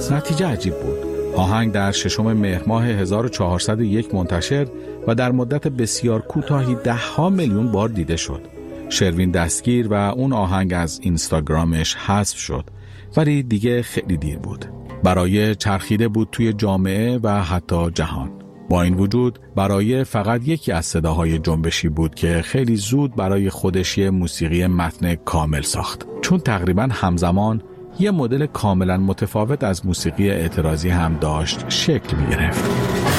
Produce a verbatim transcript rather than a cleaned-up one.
نتیجه عجیب بود. آهنگ در ششم مهر ماه هزار و چهارصد و یک منتشر و در مدت بسیار کوتاهی ده ها میلیون بار دیده شد. شروین دستگیر و اون آهنگ از اینستاگرامش حذف شد، ولی دیگه خیلی دیر بود. برای چرخیده بود توی جامعه و حتی جهان. با این وجود برای فقط یکی از صداهای جنبشی بود که خیلی زود برای خودش یه موسیقی متن کامل ساخت، چون تقریباً همزمان یه مدل کاملاً متفاوت از موسیقی اعتراضی هم داشت شکل می گرفت.